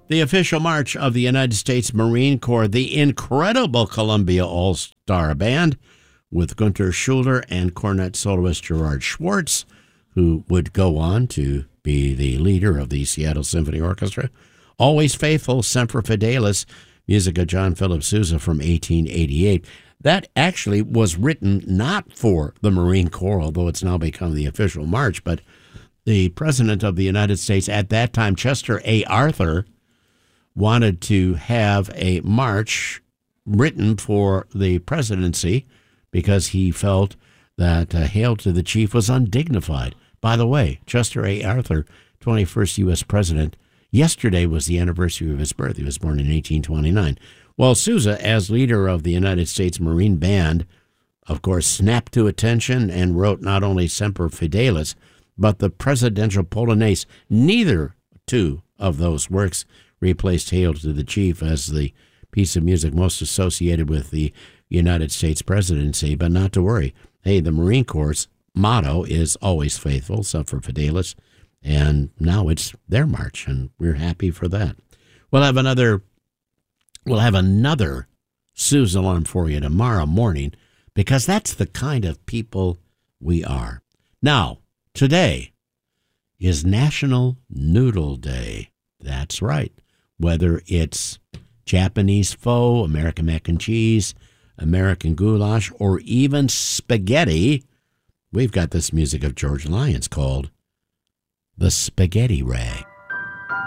The official march of the United States Marine Corps, the incredible Columbia All-Star Band, with Gunter Schuller and cornet soloist Gerard Schwartz, who would go on to be the leader of the Seattle Symphony Orchestra. Always Faithful, Semper Fidelis, music of John Philip Sousa from 1888. That actually was written not for the Marine Corps, although it's now become the official march, but the President of the United States at that time, Chester A. Arthur, wanted to have a march written for the presidency because he felt that Hail to the Chief was undignified. By the way, Chester A. Arthur, 21st U.S. President, yesterday was the anniversary of his birth. He was born in 1829. Well, Sousa, as leader of the United States Marine Band, of course, snapped to attention and wrote not only Semper Fidelis, but the Presidential Polonaise. Neither two of those works replaced Hail to the Chief as the piece of music most associated with the United States presidency, but not to worry. Hey, the Marine Corps' motto is Always Faithful, Semper Fidelis, and now it's their march, and we're happy for that. We'll have another Sousa alarm for you tomorrow morning, because that's the kind of people we are. Now, today is National Noodle Day. That's right. Whether it's Japanese pho, American mac and cheese, American goulash, or even spaghetti, we've got this music of George Lyons called The Spaghetti Rag.